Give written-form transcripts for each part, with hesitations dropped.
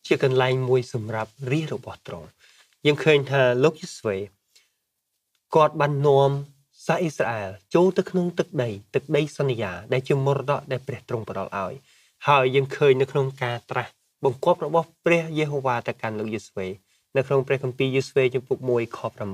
ជាកន្លែងមួយសម្រាប់រាជរបស់ទ្រង់យើងឃើញថាលោកយេស៊ូវគាត់បាននាំសាសអ៊ីស្រាអែលចូលទៅក្នុងទឹកដីសន្យាដែលជាមរតកដែលព្រះទ្រង់ផ្ដល់ឲ្យហើយយើងឃើញនៅក្នុងការត្រាស់បង្គាប់របស់ព្រះយេហូវ៉ាទៅកាន់លោកយេស៊ូវនៅក្នុងព្រះគម្ពីរយេស៊ូវជំពូក1ខ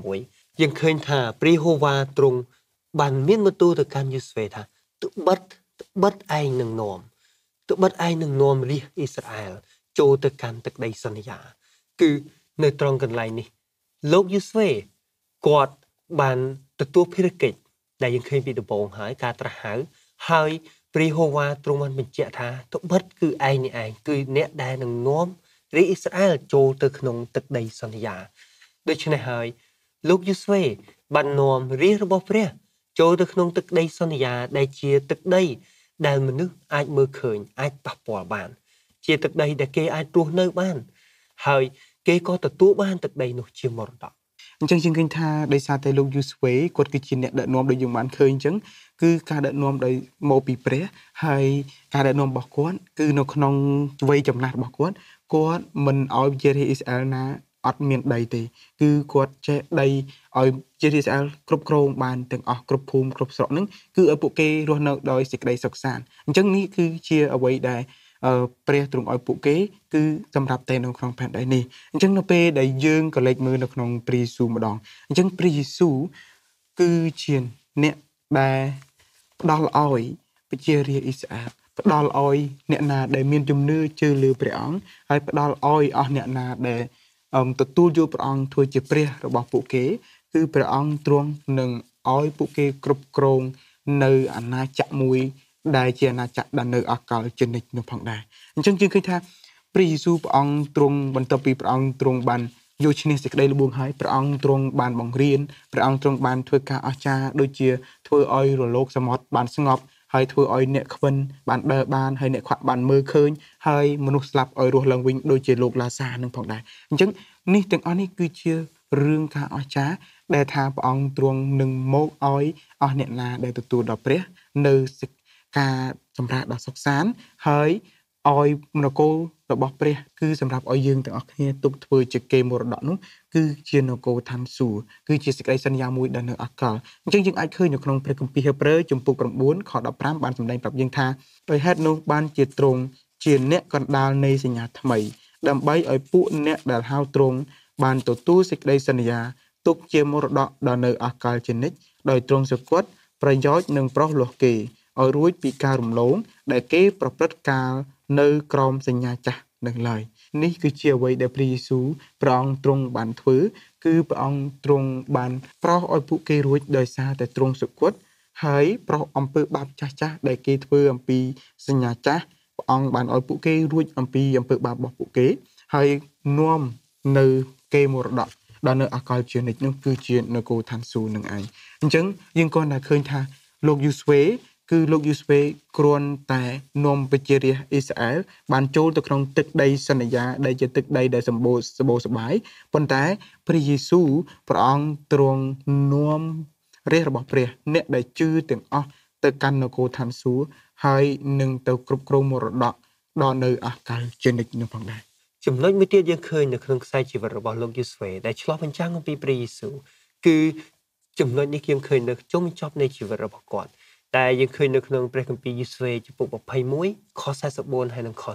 6យើងឃើញថាព្រះយេហូវ៉ាទ្រង់បានមានបន្ទូលទៅកាន់យេស៊ូវថាត្បិតឯងនឹងនាំរាជអ៊ីស្រាអែលចូលទៅកាន់ទឹកដីសន្យាគឺនៅត្រង់កន្លែងនេះលោកយេស៊ូវគាត់បានទទួលភារកិច្ចដែលយើងឃើញពីដំបូងហើយការត្រាស់ហៅហើយព្រះយេហូវ៉ាទ្រង់បានបញ្ជាក់ថាត្បិតគឺឯងនេះឯងគឺអ្នកដែលនឹងនាំរាជអ៊ីស្រាអែលចូលទៅក្នុងទឹកដីសន្យាដូច្នេះហើយលោកយេស៊ូវបាននាំរាជរបស់ព្រះចូលទៅក្នុងទឹកដីសន្យាដែលជាទឹកដីដែលមនុស្សអាចមើលឃើញអាចប៉ះពាល់បានជាទឹកដីដែលគេអាចរស់នៅបានហើយគេក៏ទទួលបានទឹកដីនោះជាមរតកអញ្ចឹងយើងឃើញថាដោយសារតែលោកយូស្វេគាត់គឺជាអ្នកដឹកនាំដូចយើងបានឃើញអញ្ចឹងគឺការដឹកនាំដោយមកពីព្រះហើយការដឹកនាំរបស់គាត់គឺនៅក្នុងវ័យចំណាស់របស់គាត់មិនឲ្យជារាជអ៊ីស្រាអែលណាអត់មានដីទេគឺគាត់ចេះដីឲ្យជារាជអ៊ីស្រាអែលគ្រប់គ្រងបានទាំងអស់គ្រប់ភូមិគ្រប់ស្រុកហ្នឹងគឺឲ្យពួកគេរស់នៅដោយសេចក្តីសុខសាន្តអញ្ចឹងនេះគឺជាអ្វីដែលព្រះទ្រង់ឲ្យពួកគេគឺសម្រាប់តែនៅក្នុងផែនដីនេះអញ្ចឹងនៅពេលដែលយើងក៏លេចមើលនៅក្នុងព្រះយេស៊ូវម្ដងអញ្ចឹងព្រះយេស៊ូវគឺជាអ្នកដែលផ្ដល់ឲ្យប្រជារាស្ត្រអ៊ីស្រាអែលផ្ដល់ឲ្យអ្នកណាដែលមានជំនឿជឿលើព្រះអង្គហើយផ្ដល់ឲ្យអស់អ្នកណាដែលទទួលយកព្រះអង្គធ្វើជាព្រះរបស់ពួកគេគឺព្រះអង្គទ្រង់នឹងឲ្យពួកគេគ្រប់គ្រងនៅអាណាចក្រមួយដែលជាអាណាចក្រដែលនៅអកលជានិច្ចនោះផងដែរអញ្ចឹងយើងឃើញថាព្រះយេស៊ូវព្រះអង្គទ្រង់បន្ទាប់ពីព្រះអង្គទ្រង់បានយកឈ្នះសេចក្តីល្បួងហើយព្រះអង្គទ្រង់បានបង្រៀនព្រះអង្គទ្រង់បានធ្វើការអស្ចារ្យដូចជាធ្វើឲ្យរលកសមុទ្របានស្ងប់ហើយធ្វើឲ្យអ្នកខ្វិនបានដើរបានហើយអ្នកខ្វាក់បានមើលឃើញហើយមនុស្សស្លាប់ឲ្យរស់ឡើងវិញដូចជាលោកឡាសានឹងផងដែរអញ្ចឹងនេះទាំងអស់នេះគឺជារឿងការអស្ចារ្យដែលថាព្រះអង្គទ្រង់នឹងមកឲ្យអស់អ្នកណាដែលទទួលដល់ព្រះនៅការសម្រាប់ដ៏សុខសាន្តហើយឲ្យនគររបស់ព្រះគឺសម្រាប់ឲ្យយើងទាំងអស់គ្នាទុកធ្វើជាកេរមរតកនោះគឺជានគរឋានសួគ៌គឺជាសេចក្តីសន្យាមួយដែលនៅអកលអញ្ចឹងយើងអាចឃើញនៅក្នុងព្រះគម្ពីរហេព្រើរជំពូក9ខ15បានសម្ដែងប្រាប់យើងថាដោយហេតុនោះបានជាទ្រង់ជាអ្នកកណ្ដាលនៃសញ្ញាថ្មីដើម្បីឲ្យពួកអ្នកដែលហៅទ្រង់បានទទួលសេចក្តីសន្យាទុកជាមរតកដល់នៅអកលជានិច្ចដោយទ្រង់សគត់ប្រយោជន៍នឹងប្រោះលោះគេឲ្យរួចពីការរំលងដែលគេប្រព្រឹត្តកាលនៅក្រោមសញ្ញាចាស់នឹងឡើយនេះគឺជាអ្វីដែលព្រះយេស៊ូវព្រះអង្គទ្រង់បានធ្វើគឺព្រះអង្គទ្រង់បានប្រោសឲ្យពួកគេរួចដោយសារតែទ្រង់សុគតហើយប្រោសអំពើបាបចាស់ដែលគេធ្វើអំពីសញ្ញាចាស់ព្រះអង្គបានឲ្យពួកគេរួចអំពីអំពើបាបរបស់ពួកគេហើយនាំនៅគេមរតកដល់នៅអកលជានិច្ចនោះគឺជានគរឋានសួគ៌នឹងឯងអញ្ចឹងយើងគាត់តែឃើញថាលោកយូស្វេគឺលោកយូស្វេគ្រាន់តែនាំប្រជារាស្ត្រអ៊ីស្រាអែលបានចូលទៅក្នុងទឹកដីសន្យាដែលជាទឹកដីដែលសម្បូរសប្បាយប៉ុន្តែព្រះយេស៊ូវព្រះអង្គទ្រង់នាំរាស្ត្ររបស់ព្រះអ្នកដែលជឿទាំងអស់ទៅកាន់នគរឋានសួគ៌ហើយនឹងទៅគ្រប់គ្រងមរតកដល់នៅអកលជានិច្ចនោះផងដែរចំណុចមួយទៀតយើងឃើញនៅក្នុងខ្សែជីវិតរបស់លោកយូស្វេដែលឆ្លុះបញ្ចាំងអំពីព្រះយេស៊ូវគឺចំណុចនេះយើងឃើញនៅចុងចប់នៃជីវិតរបស់គាត់តែយើងឃើញនៅក្នុងព្រះគម្ពីរយេស៊ូវជំពូក21ខ44ហើយនិងខ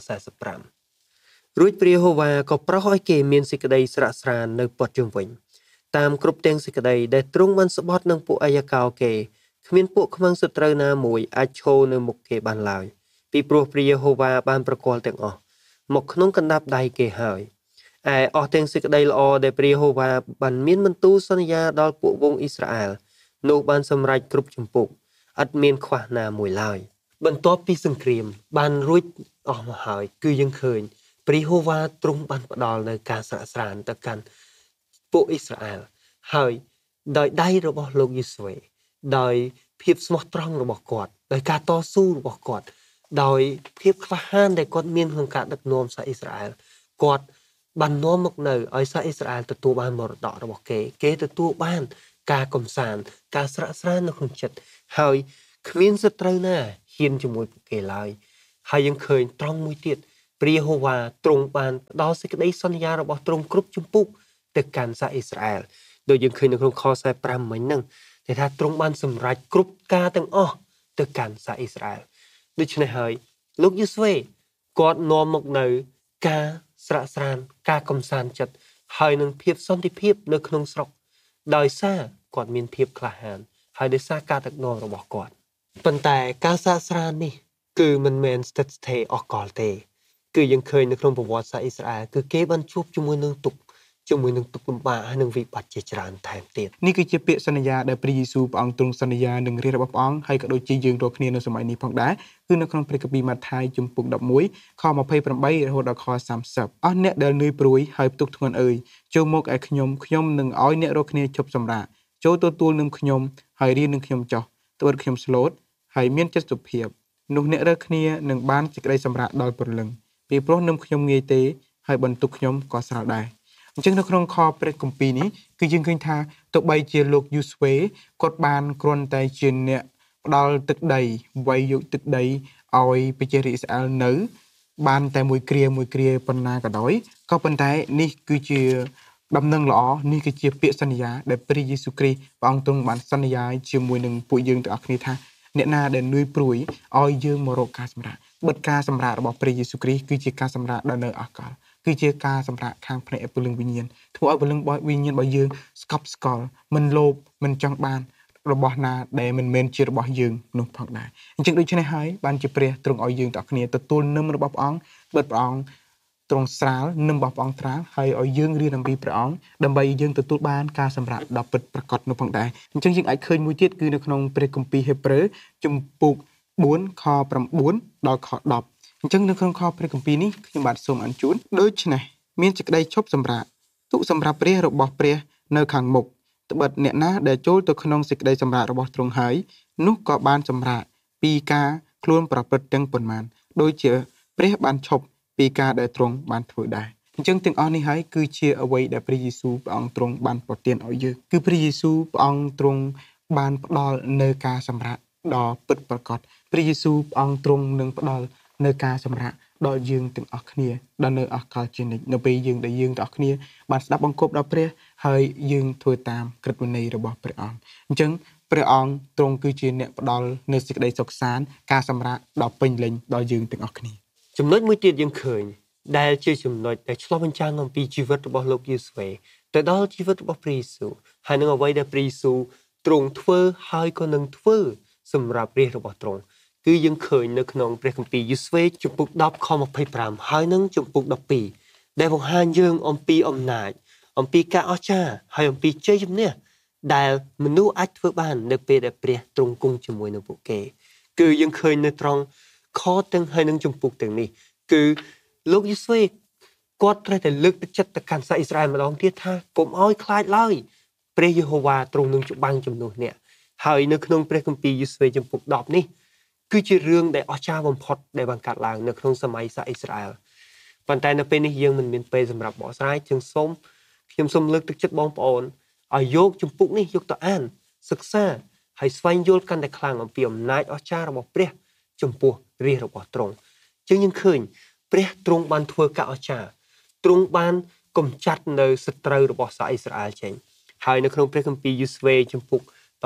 45រួចព្រះយេហូវ៉ាក៏ប្រោសឲ្យគេមានសេចក្តីស្រស់ស្រាននៅព័ទ្ធជុំវិញតាមគ្រប់ទាំងសេចក្តីដែលទ្រង់បានស្បត់នឹងពួកអាយកោគេគ្មានពួកខ្មាំងសត្រូវណាមួយអាចឈរនៅមុខគេបានឡើយពីព្រោះព្រះយេហូវ៉ាបានប្រគល់ទាំងអស់មកក្នុងកណ្ដាប់ដៃគេហើយឯអស់ទាំងសេចក្តីល្អដែលព្រះយេហូវ៉ាបានមានបន្ទូលសន្យាដល់ពួកវង្សអ៊ីស្រាអែលនោះបានសម្រេចគ្រប់ជំពូកអត់មានខ្វះណាមួយឡើយបន្ទាប់ពីសង្គ្រាមបានរួចអស់មកហើយគឺយើងឃើញព្រះយេហូវ៉ាទ្រង់បានផ្ដល់នៅការស្រក់ស្រានទៅកាន់ពួកអ៊ីស្រាអែលហើយដោយដៃរបស់លោកយេស៊ូវដោយភាពស្មោះត្រង់របស់គាត់ដោយការតស៊ូរបស់គាត់ដោយភាពក្លាហានដែលគាត់មានក្នុងការដឹកនាំសាសអ៊ីស្រាអែលគាត់បាននាំមកនៅឲ្យសាសអ៊ីស្រាអែលទទួលបានមរតករបស់គេទទួលបានការកំសាន្តការស្រក់ស្រាននៅក្នុងចិត្តហើយគ្មានសត្រូវណាហ៊ានជាមួយពួកគេឡើយហើយយើងឃើញត្រង់មួយទៀតព្រះយេហូវ៉ាទ្រង់បានផ្ដល់សេចក្តីសន្យារបស់ទ្រង់គ្រប់ជំពូកទៅកាន់សាសអ៊ីស្រាអែលដោយយើងឃើញនៅក្នុងខ45មិញហ្នឹងដែលថាទ្រង់បានសម្រេចគ្រប់ការទាំងអស់ទៅកាន់សាសអ៊ីស្រាអែលដូច្នេះហើយលោកយូស្វេគាត់នាំមកនៅការស្រក់ស្រានការកំសាន្តចិត្តហើយនឹងភាពសន្តិភាពនៅក្នុងស្រុកដោយសារគាត់មានភាពក្លាហានហើយដោយសារការដឹកនាំរបស់គាត់ប៉ុន្តែការសាកស្រាននេះគឺមិនមែនស្ថិតស្ថេរអស់កលទេគឺយើងឃើញនៅក្នុងប្រវត្តិសាស្ត្រអ៊ីស្រាអែលគឺគេបានជួបជាមួយនឹងទុក្ខជាមួយនឹងទុក្ខលំបាកហើយនឹងវិបត្តិជាច្រើនថែមទៀតនេះគឺជាពាក្យសន្យាដែលព្រះយេស៊ូវព្រះអង្គទ្រង់សន្យានឹងរាជរបស់ព្រះអង្គហើយក៏ដូចជាយើងរាល់គ្នានៅសម័យនេះផងដែរគឺនៅក្នុងព្រះគម្ពីរម៉ាថាយជំពូក11ខ28រហូតដល់ខ30អស់អ្នកដែលនឿយព្រួយហើយផ្ទុកធ្ងន់អើយចូលមកឯខ្ញុំនឹងឲ្យអ្នករាល់គ្នាជប់សម្រាកចូលទទួលនឹងខ្ញុំហើយរៀននឹងខ្ញុំចោះត្បិតខ្ញុំស្លូតហើយមានចិត្តសុភាពនោះអ្នករាល់គ្នានឹងបានសេចក្តីសម្រាកដល់ព្រលឹងពីព្រោះនឹមខ្ញុំងាយទេហើយបន្ទុកខ្ញុំក៏ស្រាលដែរអញ្ចឹងនៅក្នុងខព្រះគម្ពីរនេះគឺយើងឃើញថាទោះបីជាលោកយូស្វេគាត់បានគ្រាន់តែជាអ្នកផ្ដល់ទឹកដីវាយយកទឹកដីឲ្យប្រជារាស្ត្រអ៊ីស្រាអែលនៅបានតែមួយគ្រាប៉ុណ្ណាក៏ដោយក៏ប៉ុន្តែនេះគឺជាដំណឹងល្អនេះគឺជាពាក្យសន្យាដែលព្រះយេស៊ូវគ្រីស្ទព្រះអង្គទ្រង់បានសន្យាជាមួយនឹងពួកយើងទាំងអស់គ្នាថាអ្នកណាដែលនឿយព្រួយឲ្យយើងមករកការសម្រាកបិទការសម្រាករបស់ព្រះយេស៊ូវគ្រីស្ទគឺជាការសម្រាកដែលនៅអកលគឺជាការសម្រាកខាងភ្នែកពលឹងវិញ្ញាណធ្វើឲ្យពលឹងវិញ្ញាណរបស់យើងស្កប់ស្កល់មិនលោភមិនចង់បានរបស់ណាដែលមិនមែនជារបស់យើងនោះផងដែរអញ្ចឹងដូច្នេះហើយបានជាព្រះទ្រង់ឲ្យយើងទាំងគ្នាទទួលនឹមរបស់ព្រះអង្គបិទព្រះអង្គទ្រង់ស្រាលនឹមរបស់ព្រះអង្គត្រាលហើយឲ្យយើងរៀនអំពីព្រះអង្គដើម្បីយើងទទួលបានការសម្រាកដ៏ពិតប្រាកដនោះផងដែរអញ្ចឹងយើងអាចឃើញមួយទៀតគឺនៅក្នុងព្រះគម្ពីរហេព្រើរជំពូក4ខ9ដល់ខ10អញ្ចឹងនៅក្នុងខព្រះគម្ពីរនេះខ្ញុំបាទសូមអានជូនដូច្នេះមានសេចក្តីឈប់សម្រាកទុកសម្រាប់ព្រះរបស់ព្រះនៅខាងមុខត្បិតអ្នកណាដែលចូលទៅក្នុងសេចក្តីសម្រាករបស់ទ្រង់ហើយនោះក៏បានសម្រាកពីការខ្លួនប្រព្រឹត្តទាំងប៉ុន្មានដូចជាព្រះបានឈប់ពីការដែលទ្រង់បានធ្វើដែរអញ្ចឹងទាំងអស់នេះហើយគឺជាអ្វីដែលព្រះយេស៊ូវព្រះអង្គទ្រង់បានប្រទានឲ្យយើងគឺព្រះយេស៊ូវព្រះអង្គទ្រង់បានផ្ដល់នៅការសម្រាកដ៏ពិតប្រាកដព្រះយេស៊ូវព្រះអង្គទ្រង់នឹងផ្ដល់នៅការសម្រាកដល់យើងទាំងអស់គ្នាដល់នៅអកលជានិច្ចនៅពេលយើងដែលយើងទាំងអស់គ្នាបានស្ដាប់បង្គាប់ដល់ព្រះហើយយើងធ្វើតាមក្រឹតវិន័យរបស់ព្រះអង្គអញ្ចឹងព្រះអង្គទ្រង់គឺជាអ្នកផ្ដល់នៅសេចក្តីសុខសាន្តការសម្រាកដ៏ពេញលេញដល់យើងទាំងអស់គ្នាចំណុចមួយទៀតយើងឃើញដែលជាចំណុចដែលឆ្លុះបញ្ចាំងអំពីជីវិតរបស់លោកយេស៊ូវទៅដល់ជីវិតរបស់ព្រះយេស៊ូវហើយនឹងអ្វីដែលព្រះយេស៊ូវទ្រង់ធ្វើហើយក៏នឹងធ្វើសម្រាប់រាជរបស់ទ្រង់គឺយើងឃើញនៅក្នុងព្រះគម្ពីរយូស្វេជំពូក10ខ25ហើយនឹងជំពូក12ដែលបង្ហាញយើងអំពីអំណាចអំពីការអស្ចារ្យហើយអំពីជ័យជំនះដែលមនុស្សអាចធ្វើបាននៅពេលដែលព្រះទ្រង់គង់ជាមួយនឹងពួកគេគឺយើងឃើញនៅត្រង់ខទាំងហើយនឹងជំពូកទាំងនេះគឺលោកយូស្វេគាត់ត្រូវតែលើកទឹកចិត្តទៅកាន់សាសអ៊ីស្រាអែលម្ដងទៀតថាកុំឲ្យខ្លាចឡើយព្រះយេហូវ៉ាទ្រង់នឹងច្បាំងជំនួសអ្នកហើយនៅក្នុងព្រះគម្ពីរយូស្វេជំពូក10នេះគឺជារឿងដែលអស្ចារ្យបំផុតដែលបានកើតឡើងនៅក្នុងសម័យសាសអ៊ីស្រាអែលប៉ុន្តែនៅពេលនេះយើងមិនមានពេលសម្រាប់បកស្រាយខ្ញុំសូមលើកទឹកចិត្តបងប្អូនឲ្យយកជំពូកនេះយកទៅអានសិក្សាហើយស្វែងយល់កាន់តែខ្លាំងអំពីអំណាចអស្ចារ្យរបស់ព្រះចំពោះរាជរបស់ទ្រង់ជាងយើងឃើញព្រះទ្រង់បានធ្វើការអស្ចារ្យទ្រង់បានកម្ចាត់នៅសត្រូវរបស់សាសអ៊ីស្រាអែលចេញហើយនៅក្នុងព្រះគម្ពីរយូស្វេជំពូក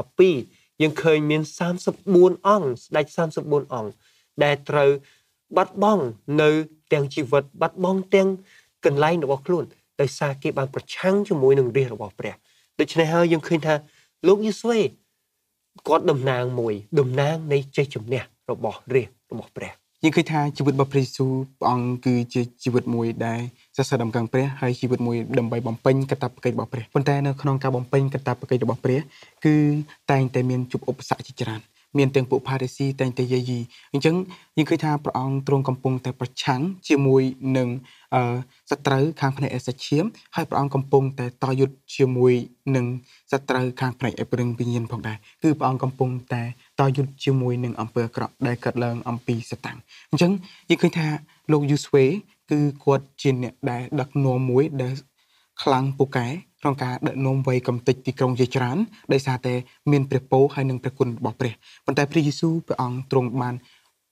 12យើងឃើញមាន34អង្គស្ដេច34អង្គដែលត្រូវបាត់បង់នៅទាំងជីវិតបាត់បង់ទាំងកន្លែងរបស់ខ្លួនដោយសារគេបានប្រឆាំងជាមួយនឹងរាជរបស់ព្រះដូច្នេះហើយយើងឃើញថាលោកយូស្វេគាត់តំណាងនៃជ័យជំនះរបស់រាជរបស់ព្រះយើងឃើញថាជីវិតរបស់ព្រះយេស៊ូវព្រះអង្គគឺជាជីវិតមួយដែលសរសើរដំណឹងព្រះហើយជីវិតមួយដើម្បីបំពេញកាតព្វកិច្ចរបស់ព្រះប៉ុន្តែនៅក្នុងការបំពេញកាតព្វកិច្ចរបស់ព្រះគឺតែងតែមានជួបឧបសគ្គជាច្រើនមានទាំងពួកផារីស៊ីតែងតែយាយីអញ្ចឹងយើងឃើញថាព្រះអង្គទ្រង់កំពុងតែប្រឆាំងជាមួយនឹងសត្រូវខាងផ្នែកអេសាឈាមហើយព្រះអង្គកំពុងតែតយុទ្ធជាមួយនឹងសត្រូវខាងផ្នែកអេព្រឹងវិញ្ញាណផងដែរគឺព្រះអង្គកំពុងតែតយុទ្ធជាមួយនឹងអំពើអាក្រក់ដែលកើតឡើងអំពីសាតាំងអញ្ចឹងយើងឃើញថាលោកយូស្វេគឺគាត់ជាអ្នកដែលដឹកនាំមួយដែលខ្លាំងពូកែក្នុងការដឹកនាំវ័យកំទេចទីក្រុងជាច្រើនដោយសារតែមានព្រះពរហើយនិងព្រះគុណរបស់ព្រះប៉ុន្តែព្រះយេស៊ូវព្រះអង្គទ្រង់បាន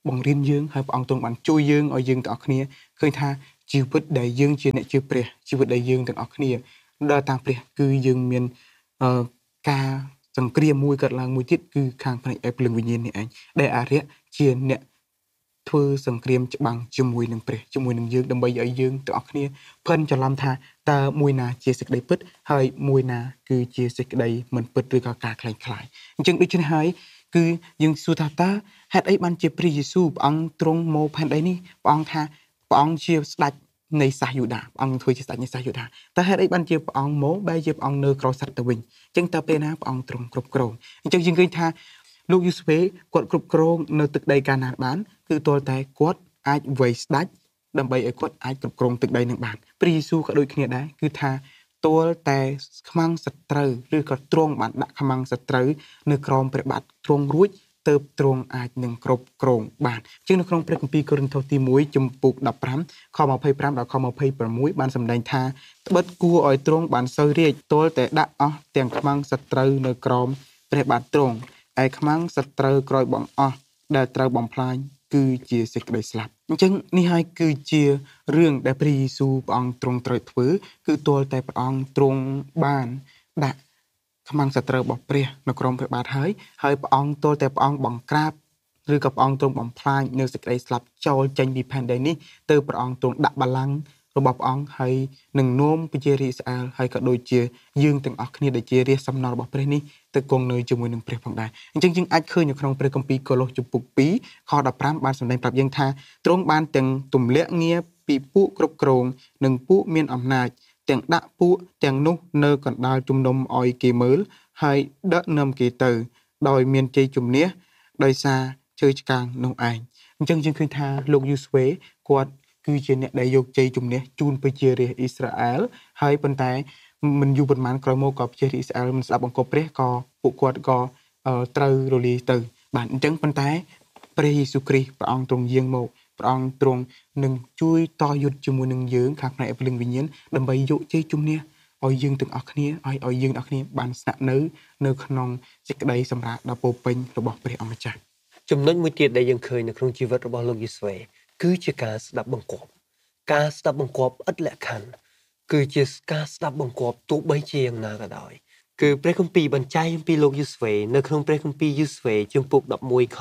បង្រៀនយើងហើយព្រះអង្គទ្រង់បានជួយយើងឲ្យយើងទាំងអស់គ្នាឃើញថាជីវិតដែលយើងជាអ្នកជឿព្រះជីវិតដែលយើងទាំងអស់គ្នាដើរតាមព្រះគឺយើងមានការសង្គ្រាមមួយកើតឡើងមួយទៀតគឺខាងផ្នែកព្រលឹងវិញ្ញាណនេះឯងដែលអារក្សជាអ្នកធ្វើសង្គ្រាមច្បាំងជាមួយនឹងព្រះជាមួយនឹងយើងដើម្បីឲ្យយើងទាំងអស់គ្នាផិនច្រឡំថាតើមួយណាជាសេចក្តីពិតហើយមួយណាគឺជាសេចក្តីមិនពិតឬក៏ការខ្លែងខ្លាយអញ្ចឹងដូច្នេះហើយគឺយើងសួរថាតើហេតុអីបានជាព្រះយេស៊ូវព្រះអង្គទ្រង់មកផែនដីនេះព្រះអង្គថាព្រះអង្គជាស្ដេចនៃសាសយូដាព្រះអង្គធ្វើជាស្ដេចនៃសាសយូដាតើហេតុអីបានជាព្រះអង្គមកបែរជាព្រះអង្គនៅក្រោយសត្វទៅវិញអញ្ចឹងតើពេលណាព្រះអង្គទ្រង់គ្រប់គ្រងអញ្ចឹងយើងឃើញថាលោកយូស្វេគាត់គ្រប់គ្រងនៅទឹកដីកាណានបានគឺទាល់តែគាត់អាចវាយស្ដេចដើម្បីឲ្យគាត់អាចគ្រប់គ្រងទឹកដីនឹងបានព្រះយេស៊ូវក៏ដូចគ្នាដែរគឺថាទាល់តែខ្មាំងសត្រូវឬក៏ទ្រង់បានដាក់ខ្មាំងសត្រូវនៅក្រោមព្រះបាទទ្រង់រួចទើបទ្រង់អាចនឹងគ្រប់គ្រងបានជាងនៅក្នុងព្រះគម្ពីរកូរិនថូសទី1ជំពូក15ខ25ដល់ខ26បានសម្ដែងថាត្បិតគួរឲ្យទ្រង់បានសូវរាជទាល់តែដាក់អស់ទាំងខ្មាំងសត្រូវនៅក្រោមព្រះបាទទ្រង់ឯខ្មាំងសត្រូវក្រោយបងអស់ដែលត្រូវបំផ្លាញគឺជាសេចក្តីស្លាប់អញ្ចឹងនេះហើយគឺជារឿងដែលព្រះយេស៊ូវព្រះអង្គទ្រង់ត្រូវធ្វើគឺទាល់តែព្រះអង្គទ្រង់បានដាក់ខ្មាំងសត្រូវរបស់ព្រះនៅក្រោមព្រះបាទហើយព្រះអង្គទាល់តែព្រះអង្គបង្ក្រាបឬក៏ព្រះអង្គទ្រង់បំផ្លាញនៅសេចក្តីស្លាប់ចូលចេញពីផែនដីនេះទៅព្រះអង្គទ្រង់ដាក់បល្ល័ង្ករបស់ព្រះអង្គហើយនឹងនាំប្រជារាស្ត្រអ៊ីស្រាអែលហើយក៏ដូចជាយើងទាំងអស់គ្នាដែលជារាស្ត្រសំណល់របស់ព្រះនេះទៅគង់នៅជាមួយនឹងព្រះផងដែរអញ្ចឹងយើងអាចឃើញនៅក្នុងព្រះគម្ពីរកូឡូសជំពូក2ខ15បានសម្ដែងប្រាប់យើងថាទ្រង់បានទាំងទម្លាក់ងារពីពួកគ្រប់គ្រងនិងពួកមានអំណាចទាំងដាក់ពួកទាំងនោះនៅកណ្ដាលជំនុំឲ្យគេមើលហើយដឹកនាំគេទៅដោយមានជ័យជំនះដោយសារជើឆ្កាងនោះឯងអញ្ចឹងយើងឃើញថាលោកយូស្វេគាត់គឺជាអ្នកដែលយកជ័យជំនះជូនប្រជារាស្ត្រអ៊ីស្រាអែលហើយប៉ុន្តែមិនយូរប៉ុន្មានក្រោយមកក៏ប្រជារាស្ត្រអ៊ីស្រាអែលមិនស្ដាប់បង្គាប់ព្រះក៏ពួកគាត់ក៏ត្រូវរលាយទៅបាទអញ្ចឹងប៉ុន្តែព្រះយេស៊ូវគ្រីស្ទព្រះអង្គទ្រង់យាងមកព្រះអង្គទ្រង់នឹងជួយតយុទ្ធជាមួយនឹងយើងខាងផ្នែកព្រលឹងវិញ្ញាណដើម្បីយកជ័យជំនះឲ្យយើងទាំងអស់គ្នាឲ្យយើងទាំងអស់គ្នាបានស្នាក់នៅក្នុងសេចក្តីសម្រាប់ដ៏ពោពេញរបស់ព្រះអម្ចាស់ចំណុចមួយទៀតដែលយើងឃើញនៅក្នុងជីវិតរបស់លោកយេស៊ូវគឺជាការស្ដាប់បង្គាប់ការស្ដាប់បង្គាប់ឥតលក្ខខណ្ឌគឺជាការស្ដាប់បង្គាប់ទោះបីជាយ៉ាងណាក៏ដោយគឺព្រះគម្ពីរបញ្ជាក់អំពីលោកយូស្វេនៅក្នុងព្រះគម្ពីរយូស្វេជំពូក11ខ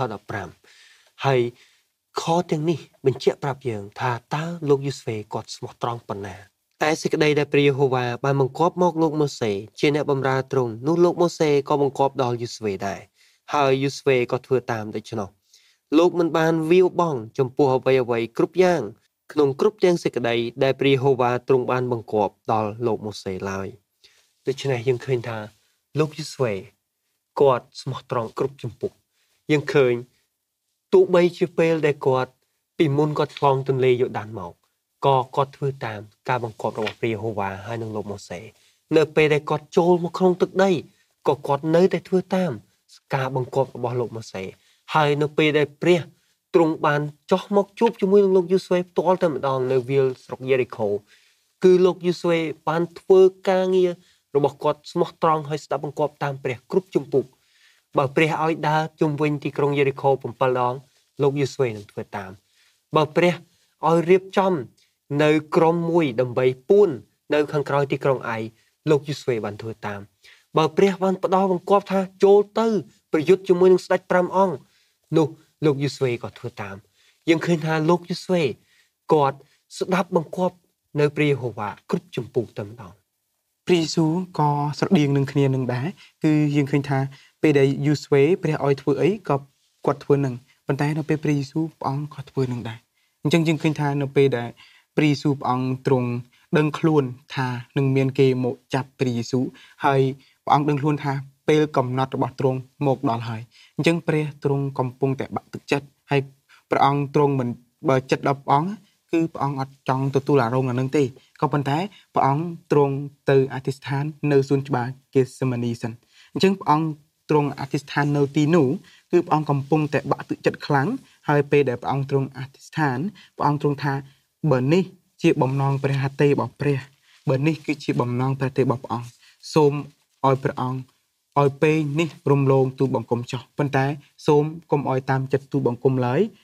15ហើយខទាំងនេះបញ្ជាក់ប្រាប់យើងថាតើលោកយូស្វេគាត់ស្មោះត្រង់ប៉ុណ្ណាតែសេចក្តីដែលព្រះយេហូវ៉ាបានបង្គាប់មកលោកម៉ូសេជាអ្នកបម្រើទ្រង់នោះលោកម៉ូសេក៏បង្គាប់ដល់យូស្វេដែរហើយយូស្វេក៏ធ្វើតាមដូច្នោះលោកមិនបានវាវបង់ចំពោះអ្វីៗគ្រប់យ៉ាងក្នុងគ្រប់ទាំងសេចក្តីដែលព្រះយេហូវ៉ាទ្រង់បានបង្គាប់ដល់លោកម៉ូសេឡើយដូច្នេះយើងឃើញថាលោកយូស្វេគាត់ស្មោះត្រង់គ្រប់ជំពូកយើងឃើញទោះបីជាពេលដែលគាត់ពីមុនគាត់ឆ្លងទន្លេយ៉ូដានមកក៏គាត់ធ្វើតាមការបង្គាប់របស់ព្រះយេហូវ៉ាហើយនឹងលោកម៉ូសេនៅពេលដែលគាត់ចូលមកក្នុងទឹកដីក៏គាត់នៅតែធ្វើតាមការបង្គាប់របស់លោកម៉ូសេហើយនៅពេលដែលព្រះទ្រង់បានចុះមកជួបជាមួយនឹងលោកយូស្វេផ្ទាល់តែម្ដងនៅវាលស្រុកយេរីកូគឺលោកយូស្វេបានធ្វើការងាររបស់គាត់ស្មោះត្រង់ហើយស្ដាប់បង្គាប់តាមព្រះគ្រប់ជំពូកបើព្រះឲ្យដើរជុំវិញទីក្រុងយេរីកូ7ដងលោកយូស្វេនឹងធ្វើតាមបើព្រះឲ្យរៀបចំនៅក្រុមមួយដើម្បីពួននៅខាងក្រោយទីក្រុងឯលោកយូស្វេបានធ្វើតាមបើព្រះបានផ្ដល់បង្គាប់ថាចូលទៅប្រយុទ្ធជាមួយនឹងស្ដេច5អង្គនោះលោកយូស្វេក៏ធ្វើតាមយើងឃើញថាលោកយូស្វេគាត់ស្ដាប់បង្គាប់នៅព្រះយេហូវ៉ាគ្រប់ជំពូកតែម្ដងព្រះយេស៊ូវក៏ស្រដៀងនឹងគ្នានឹងដែរគឺយើងឃើញថាពេលដែលយូស្វេព្រះឲ្យធ្វើអីក៏គាត់ធ្វើនឹងប៉ុន្តែនៅពេលព្រះយេស៊ូវព្រះអង្គក៏ធ្វើនឹងដែរអញ្ចឹងយើងឃើញថានៅពេលដែលព្រះយេស៊ូវព្រះអង្គទ្រង់ដឹងខ្លួនថានឹងមានគេមកចាប់ព្រះយេស៊ូវហើយព្រះអង្គដឹងខ្លួនថាពេលកំណត់របស់ទ្រង់មកដល់ហើយអញ្ចឹងព្រះទ្រង់កំពុងតែបាក់ទឹកចិត្តហើយព្រះអង្គទ្រង់មិនបើចិត្តដល់ព្រះអង្គគឺព្រះអង្គអត់ចង់ទទួលអារម្មណ៍អានឹងទេក៏ប៉ុន្តែព្រះអង្គទ្រង់ទៅអធិស្ឋាននៅសួនច្បារហ្គេសេម៉ានីសិនអញ្ចឹងព្រះអង្គទ្រង់អធិស្ឋាននៅទីនោះគឺព្រះអង្គកំពុងតែបាក់ទឹកចិត្តខ្លាំងហើយពេលដែលព្រះអង្គទ្រង់អធិស្ឋានព្រះអង្គទ្រង់ថាបើនេះជាបំណងព្រះហត្ថេរបស់ព្រះបើនេះគឺជាបំណងព្រះហត្ថេរបស់ព្រះអង្គសូមឲ្យព្រះអង្គឲ្យពេលនេះរំលងទូលបង្គំចុះប៉ុន្តែសូមកុំឲ្យតាមចិត្តទូលបង្គំឡើយ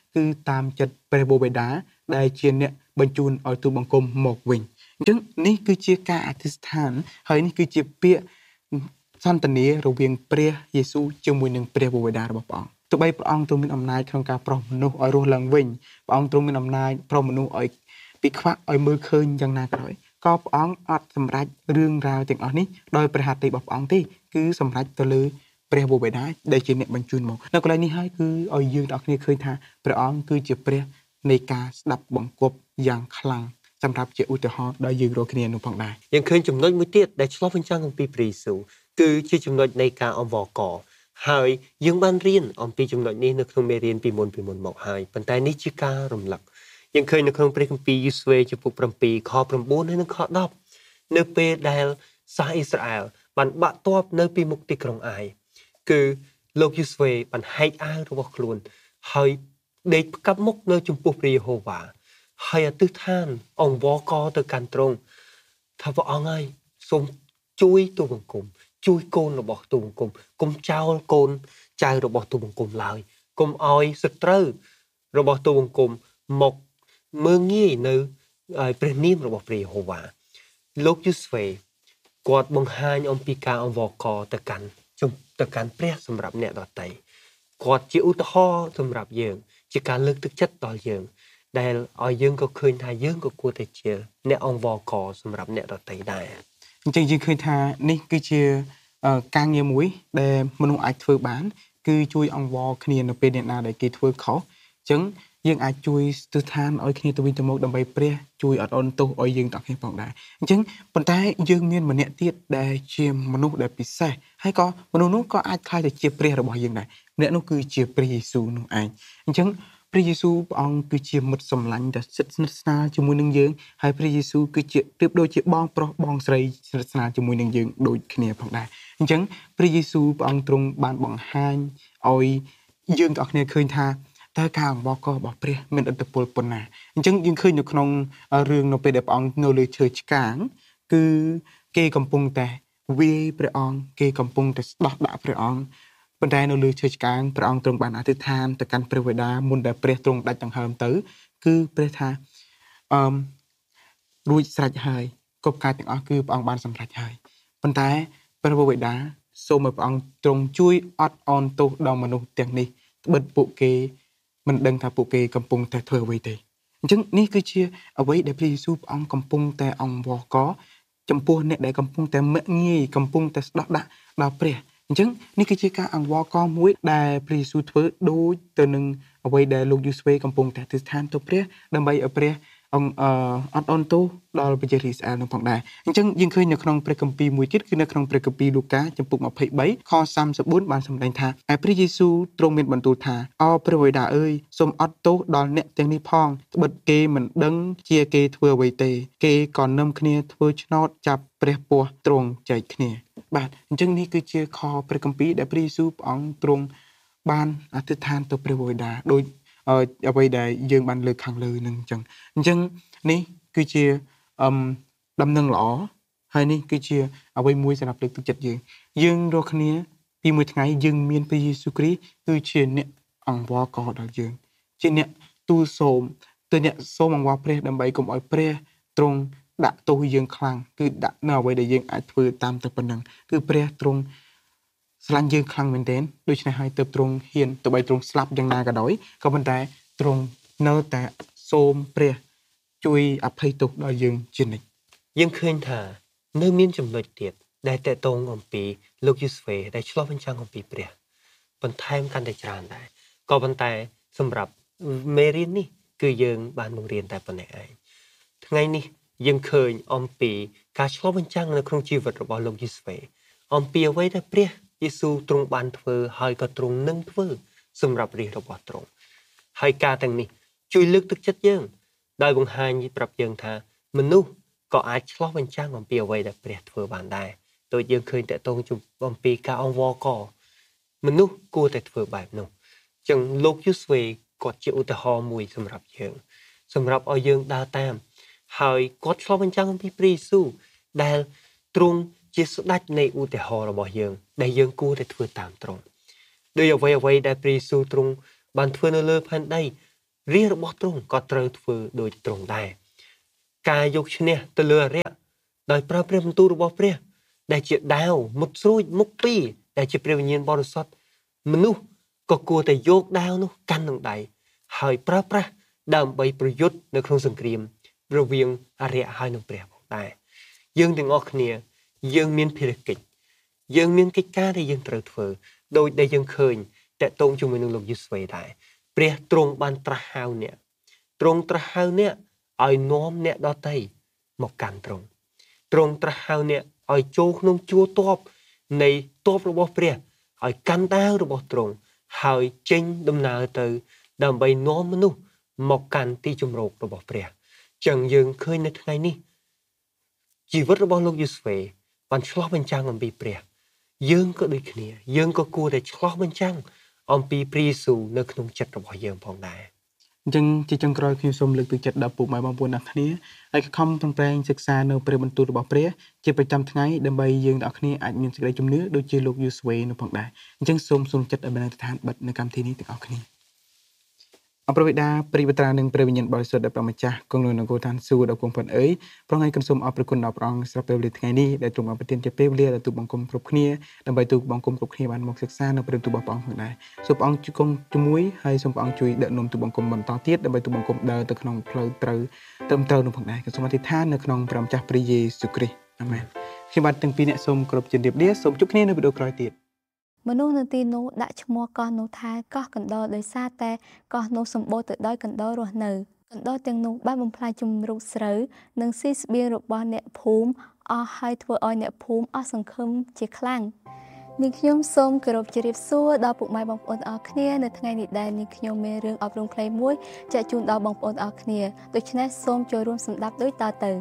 គឺតាមចិត្តព្រះបូបេតាដែលជាអ្នកបញ្ជូនឲ្យទូលបង្គំមកវិញអញ្ចឹងនេះគឺជាការអធិស្ឋានហើយនេះគឺជាពាក្យសន្ទនារវាងព្រះយេស៊ូវជាមួយនឹងព្រះបូបេតារបស់ព្រះអង្គទោះបីព្រះអង្គទ្រង់មានអំណាចក្នុងការប្រោសមនុស្សឲ្យរស់ឡើងវិញព្រះអង្គទ្រង់មានអំណាចប្រោសមនុស្សឲ្យពីខ្វាក់ឲ្យមើលឃើញយ៉ាងណាក៏ដោយក៏ព្រះអង្គអត់សម្រេចរឿងរ៉ាវទាំងអស់នេះដោយព្រះហត្ថលេខរបស់ព្រះអង្គទេគឺសម្រេចទៅលើព្រះបូបេតាដែលជាអ្នកបញ្ជូនមកនៅកន្លែងនេះហើយគឺឲ្យយើងទាំងអស់គ្នាឃើញថាព្រះអង្គគឺជាព្រះនៃការស្ដាប់បង្គាប់យ៉ាងខ្លាំងសម្រាប់ជាឧទាហរណ៍ដល់យើងរាល់គ្នានោះផងដែរយើងឃើញចំណុចមួយទៀតដែលឆ្លុះបញ្ចាំងអំពីព្រះយេស៊ូវគឺជាចំណុចនៃការអង្វរករហើយយើងបានរៀនអំពីចំណុចនេះនៅក្នុងមេរៀនពីមុនមកហើយប៉ុន្តែនេះជាការរំលឹកយើងឃើញនៅក្នុងព្រះគម្ពីរយូស្វេចំពុក7ខ9ហើយនិងខ10នៅពេលដែលសាសអ៊ីស្រាអែលបានបាក់ទ័ពនៅពីមុខទីក្រុងអាយគឺលោកយូស្វេបានហែកអាវរបស់ខ្លួនហើយដេកផ្កាប់មុខនៅចំពោះព្រះយេហូវ៉ាហើយអធិដ្ឋានអង្វរករទៅកាន់ទ្រង់ថាព្រះអង្គហើយសូមជួយទូលបង្គំជួយកូនរបស់ទូលបង្គំកុំចោលកូនចៅរបស់ទូលបង្គំឡើយកុំឲ្យសត្រូវរបស់ទូលបង្គំមកមើងងាយនៅព្រះនាមរបស់ព្រះយេហូវ៉ាលោកយូស្វេគាត់បង្ហាញអំពីការអង្វរករទៅកាន់ព្រះសម្រាប់អ្នកដទៃគាត់ជាឧទាហរណ៍សម្រាប់យើងជាការលើកទឹកចិត្តដល់យើងដែលឲ្យយើងក៏ឃើញថាយើងក៏គួរតែជាអ្នកអង្វរករសម្រាប់អ្នកដទៃដែរអញ្ចឹងយើងឃើញថានេះគឺជាការងារមួយដែលមនុស្សអាចធ្វើបានគឺជួយអង្វរគ្នានៅពេលអ្នកណាដែលគេធ្វើខុសអញ្ចឹងយើងអាចជួយស្ទើរឋានឲ្យគ្នាទៅវិញទៅមកដើម្បីព្រះជួយអត់អន់ទោសឲ្យយើងទាំងគ្នាផងដែរអញ្ចឹងប៉ុន្តែយើងមានម្នាក់ទៀតដែលជាមនុស្សដែលពិសេសហើយក៏មនុស្សនោះក៏អាចខ្លាយទៅជាព្រះរបស់យើងដែរម្នាក់នោះគឺជាព្រះយេស៊ូវនោះឯងអញ្ចឹងព្រះយេស៊ូវព្រះអង្គគឺជាមិត្តសម្លាញ់ដែលស្និទ្ធស្នាលជាមួយនឹងយើងហើយព្រះយេស៊ូវគឺជាប្រៀបដូចជាបងប្រុសបងស្រីស្និទ្ធស្នាលជាមួយនឹងយើងដូចគ្នាផងដែរអញ្ចឹងព្រះយេស៊ូវព្រះអង្គទ្រង់បានបង្ហាញឲ្យយើងទាំងអស់គ្នាឃើញថាតើការអង្វរកររបស់ព្រះមានឥទ្ធិពលប៉ុណ្ណាអញ្ចឹងយើងឃើញនៅក្នុងរឿងនៅពេលដែលព្រះអង្គនៅលើឈើឆ្កាងគឺគេកំពុងតែវាយព្រះអង្គគេកំពុងតែស្ដោះដាក់ព្រះអង្គប៉ុន្តែនៅលើឈើឆ្កាងព្រះអង្គទ្រង់បានអធិដ្ឋានទៅកាន់ព្រះវេដាមុនដែលព្រះទ្រង់ដាច់ដង្ហើមទៅគឺព្រះថារួចស្រេចហើយគ្រប់ការទាំងអស់គឺព្រះអង្គបានសម្រេចហើយប៉ុន្តែព្រះវេដាសូមឲ្យព្រះអង្គទ្រង់ជួយអត់អន់ទោសដល់មនុស្សទាំងនេះត្បិតពួកគេមិនដឹងថាពួកគេកំពុងតែធ្វើអ្វីទេអញ្ចឹងនេះគឺជាអ្វីដែលព្រះយេស៊ូវព្រះអង្គកំពុងតែអង្វរករចំពោះអ្នកដែលកំពុងតែមាក់ងាយកំពុងតែស្ដោះដាក់ដល់ព្រះអញ្ចឹងនេះគឺជាការអង្វរករមួយដែលព្រះយេស៊ូវធ្វើដូចទៅនឹងអ្វីដែលលោកយូស្វេកំពុងតែអធិដ្ឋានទៅព្រះដើម្បីឲ្យព្រះអត់អន់ទោសដល់ប្រជារាស្ត្រអ៊ីស្រាអែលនឹងផងដែរអញ្ចឹងយើងឃើញនៅក្នុងព្រះគម្ពីរមួយទៀតគឺនៅក្នុងព្រះគម្ពីរលូកាចំពុក23ខ34បានសម្ដែងថាឯព្រះយេស៊ូវទ្រង់មានបន្ទូលថាអោព្រះបិតាអើយសូមអត់ទោសដល់អ្នកទាំងនេះផងត្បិតគេមិនដឹងជាគេធ្វើអ្វីទេគេក៏នឹមគ្នាធ្វើឆ្នោតចាប់ព្រះពស់ទ្រង់ចែកគ្នាបាទអញ្ចឹងនេះគឺជាខព្រះគម្ពីរដែលព្រះយេស៊ូវព្រះអង្គទ្រង់បានអធិដ្ឋានទៅព្រះបិតាដោយអ្វីដែលយើងបានលើកខាងលើនឹងអញ្ចឹងនេះគឺជាដំណឹងល្អហើយនេះគឺជាអ្វីមួយសម្រាប់លើកទឹកចិត្តយើងរាល់គ្នាពីមួយថ្ងៃយើងមានព្រះយេស៊ូវគ្រីស្ទគឺជាអ្នកអង្វរករដល់យើងជាអ្នកទូលសូមទៅអ្នកសូមអង្វរព្រះដើម្បីកុំឲ្យព្រះទ្រង់ដាក់ទោសយើងខ្លាំងគឺដាក់នៅអ្វីដែលយើងអាចធ្វើតាមតែប៉ុណ្ណឹងគឺព្រះទ្រង់ស្រឡាញ់យើងខ្លាំងមែនទែនដូច្នេះហើយទើបទ្រង់ហ៊ានទៅបីទ្រង់ស្លាប់យ៉ាងណាក៏ដោយក៏ប៉ុន្តែទ្រង់នៅតែសូមព្រះជួយអភ័យទោសដល់យើងជានិច្ចយើងឃើញថានៅមានចំណុចទៀតដែលតេតងអំពីលោកយូស្វេដែលឆ្លុះបញ្ចាំងអំពីព្រះបន្ថែមកាន់តែច្រើនដែរក៏ប៉ុន្តែសម្រាប់មេរៀននេះគឺយើងបានបង្រៀនតែប៉ុណ្ណេះឯងថ្ងៃនេះយើងឃើញអំពីការឆ្លុះបញ្ចាំងនៅក្នុងជីវិតរបស់លោកយូស្វេអំពីអ្វីដែលព្រះយេស៊ូវទ្រង់បានធ្វើហើយក៏ទ្រង់នឹងធ្វើសម្រាប់រាជរបស់ទ្រង់ហើយការទាំងនេះជួយលើកទឹកចិត្តយើងដោយបង្ហាញប្រាប់យើងថាមនុស្សក៏អាចឆ្លុះបញ្ចាំងអំពីអ្វីដែលព្រះធ្វើបានដែរដូចយើងឃើញតេតងអំពីការអង្វរករមនុស្សគួរតែធ្វើបែបនោះចឹងលោកយូស្វេគាត់ជាឧទាហរណ៍មួយសម្រាប់យើងសម្រាប់ឲ្យយើងដើរតាមហើយគាត់ឆ្លុះបញ្ចាំងអំពីព្រះយេស៊ូវដែលទ្រង់ជាស្ដេចនៃឧទាហរណ៍របស់យើងដែលយើងគួរតែធ្វើតាមទ្រង់ដោយអ្វីដែលព្រះយេស៊ូវទ្រង់បានធ្វើនៅលើផែនដីរាជរបស់ទ្រង់ក៏ត្រូវធ្វើដូចទ្រង់ដែរការយកឈ្នះទៅលើអរិយដោយប្រើព្រះបន្ទូលរបស់ព្រះដែលជាដាវមុតស្រួចមុខពីរដែលជាព្រះវិញ្ញាណបរិសុទ្ធមនុស្សក៏គួរតែយកដាវនោះកាន់នឹងដៃហើយប្រើប្រាស់ដើម្បីប្រយុទ្ធនៅក្នុងសង្គ្រាមរវាងអរិយហើយនិងព្រះផងដែរយើងទាំងអស់គ្នាយើងមានភារកិច្ចយើងមានកិច្ចការដែលយើងត្រូវធ្វើដោយដែលយើងឃើញតកតងជាមួយនឹងលោកយេស៊ូវដែរព្រះទ្រង់បានត្រាស់ហៅអ្នកទ្រង់ត្រាស់ហៅអ្នកឲ្យនាំអ្នកដទៃមកកាន់ទ្រង់ត្រាស់ហៅអ្នកឲ្យចូលក្នុងជួរទ័ពនៃទ័ពរបស់ព្រះឲ្យកាន់ដាវរបស់ទ្រង់ហើយចេញដំណើរទៅដើម្បីនាំមនុស្សមកកាន់ទីជម្រករបស់ព្រះចឹងយើងឃើញនៅថ្ងៃនេះជីវិតរបស់លោកយេស៊ូវបានឆ្លោះបញ្ចាំងអំពីព្រះយើងក៏ដូចគ្នាយើងក៏គួរតែឆ្លោះបញ្ចាំងអំពីព្រះយេស៊ូវនៅក្នុងចិត្តរបស់យើងផងដែរអញ្ចឹងជាចុងក្រោយខ្ញុំសូមលើកទឹកចិត្តដល់ពុកម៉ែបងប្អូនអ្នកគ្នាឲ្យខំប្រឹងប្រែងសិក្សានៅព្រះបន្ទូលរបស់ព្រះជាប្រចាំថ្ងៃដើម្បីយើងទាំងអស់គ្នាអាចមានសេចក្តីជំនឿដូចជាលោកយូស្វេនៅផងដែរអញ្ចឹងសូមចិត្តឲ្យបានស្ថានបិទនៅកម្មវិធីនេះទាំងអស់គ្នាអរព្រះបិតាព្រះបិតានិងព្រះវិញ្ញាណបរិសុទ្ធដែលព្រះម្ចាស់គង់នៅក្នុងឋានសួគ៌ដ៏គង់ផុតអើយប្រងឲ្យគុណសូមអរព្រគុណដល់ព្រះអង្គសម្រាប់ពេលវេលាថ្ងៃនេះដែលទ្រង់បានប្រទានជាពេលវេលាដល់ទូបង្គំគ្រប់គ្នាដើម្បីទូបង្គំគ្រប់គ្នាបានមកសិក្សានៅព្រះបន្ទូលរបស់ព្រះអង្គផងដែរសូមព្រះអង្គជួយគង់ជាមួយហើយសូមព្រះអង្គជួយដឹកនាំទូបង្គំបន្តទៀតដើម្បីទូបង្គំដើរទៅក្នុងផ្លូវត្រូវត្រឹមត្រូវនោះផងដែរសូមអធិដ្ឋាននៅក្នុងព្រះម្ចាស់ព្រះយេស៊ូវគ្រីស្ទអាមែនខ្ញុំបាទទាំងពីរអ្នកសូមគោរពជម្រាបលាសូមជួបគ្នានៅវីដេអូក្រោយទៀតមនុស្សនៅទីនោះដាក់ឈ្មោះកោះនោះថាកោះកណ្ដោដោយសារតែកោះនោះសម្បូរទៅដោយកណ្ដោរស់នៅកណ្ដោទាំងនោះបានបំផ្លាញជំរុកស្រូវនិងស៊ីស្បៀងរបស់អ្នកភូមិអស់ហើយធ្វើឲ្យអ្នកភូមិអស់សង្ឃឹមជាខ្លាំងនាងខ្ញុំសូមគោរពជម្រាបសួរដល់ពុកម៉ែបងប្អូនអរគ្នានៅថ្ងៃនេះដែរនាងខ្ញុំមានរឿងអប់រំខ្លីមួយចែកជូនដល់បងប្អូនអរគ្នាដូច្នេះសូមចូលរួមស្ដាប់ដូចតទៅ